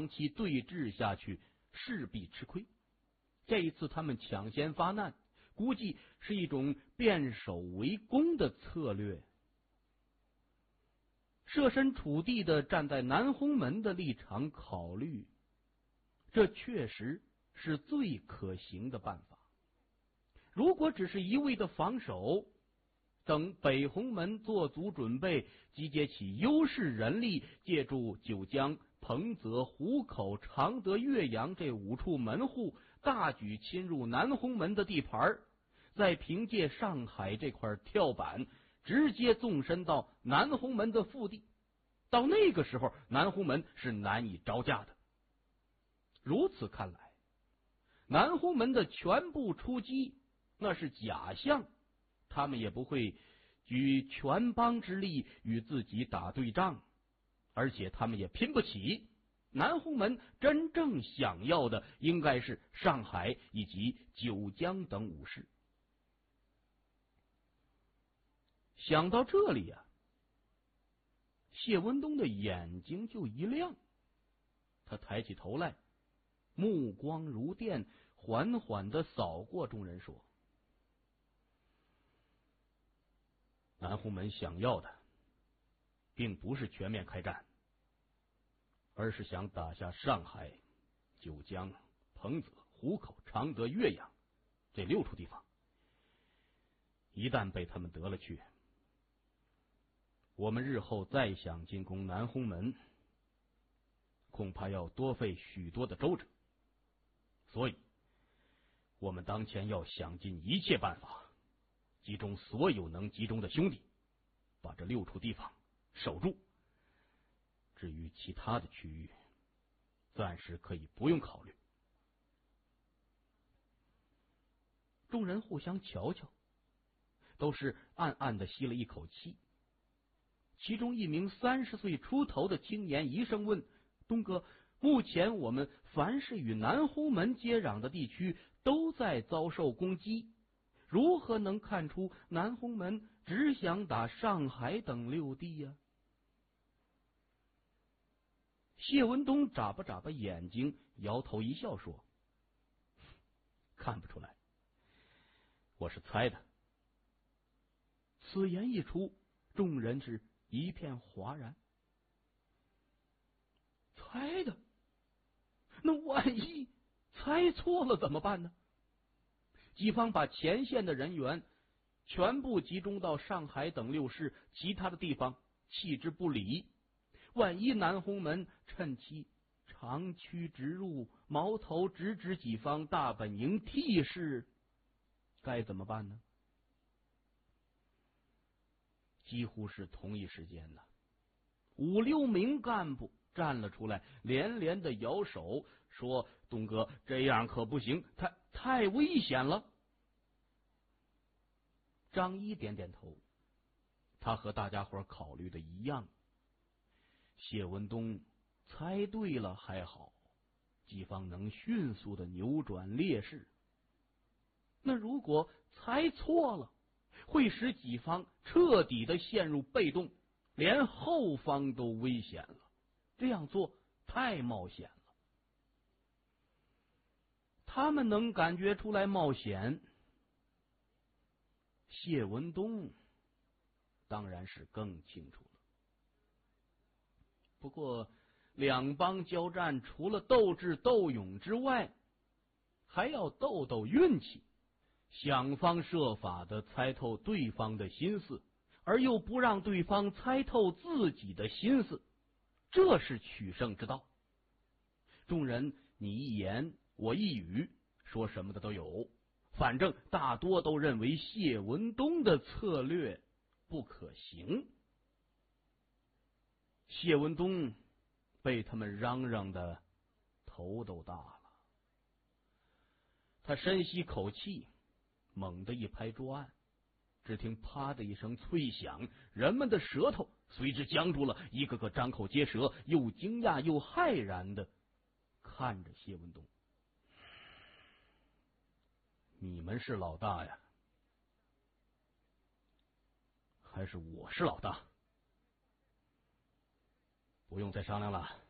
长期对峙下去，势必吃亏。这一次他们抢先发难，估计是一种变守为攻的策略。设身处地的站在南红门的立场考虑，这确实是最可行的办法。如果只是一味的防守，等北红门做足准备，集结起优势人力，借助九江、彭泽、湖口、常德、岳阳这5处门户，大举侵入南红门的地盘，再凭借上海这块跳板，直接纵深到南红门的腹地。到那个时候，南红门是难以招架的。如此看来，南红门的全部出击那是假象，他们也不会举全邦之力与自己打对仗，而且他们也拼不起。南红门真正想要的应该是上海以及九江等5市。想到这里啊，谢文东的眼睛就一亮，他抬起头来，目光如电，缓缓地扫过众人，说：南红门想要的并不是全面开战，而是想打下上海、九江、彭泽、湖口、常德、岳阳这6处地方。一旦被他们得了去，我们日后再想进攻南红门，恐怕要多费许多的周折。所以我们当前要想尽一切办法，集中所有能集中的兄弟，把这6处地方守住。至于其他的区域，暂时可以不用考虑。众人互相瞧瞧，都是暗暗的吸了一口气。其中一名30岁出头的青年一声问：东哥，目前我们凡是与南红门接壤的地区都在遭受攻击，如何能看出南红门只想打上海等6地呀？谢文东眨巴眨巴眼睛，摇头一笑说：看不出来，我是猜的。此言一出，众人是一片哗然。猜的？那万一猜错了怎么办呢？己方把前线的人员全部集中到上海等6市，其他的地方弃之不理。万一南红门趁机长驱直入，矛头直指己方大本营T市，该怎么办呢？几乎是同一时间呢，5、6名干部站了出来，连连的摇手说：东哥，这样可不行，太危险了。张一点点头，他和大家伙考虑的一样。谢文东猜对了还好，己方能迅速的扭转劣势。那如果猜错了，会使己方彻底的陷入被动，连后方都危险了。这样做太冒险了。他们能感觉出来冒险，谢文东当然是更清楚了。不过两邦交战，除了斗智斗勇之外，还要斗斗运气，想方设法的猜透对方的心思，而又不让对方猜透自己的心思，这是取胜之道。众人你一言我一语，说什么的都有，反正大多都认为谢文东的策略不可行。谢文东被他们嚷嚷的头都大了，他深吸口气，猛地一拍桌案，只听啪的一声脆响，人们的舌头随之僵住了，一个个张口结舌，又惊讶又骇然的看着谢文东。你们是老大呀，还是我是老大？不用再商量了，